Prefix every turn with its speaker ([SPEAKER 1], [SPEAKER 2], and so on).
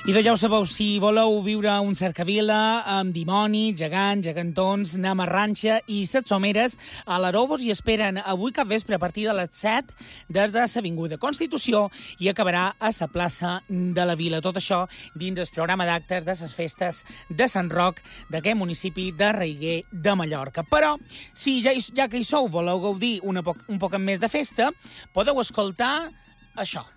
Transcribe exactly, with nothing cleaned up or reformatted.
[SPEAKER 1] I doncs ja ho sabeu, si voleu viure un cercavila amb dimoni, gegants, gegantons, namarranxa i set someres, a l'Aró vos hi esperen avui cap vespre a partir de les set des de l'Avinguda Constitució i acabarà a la plaça de la Vila. Tot això dins el programa d'actes de les festes de Sant Roc d'aquest municipi de Raiguer de Mallorca. Però, si ja, ja que hi sou voleu gaudir una poc, un poc més de festa, podeu escoltar això.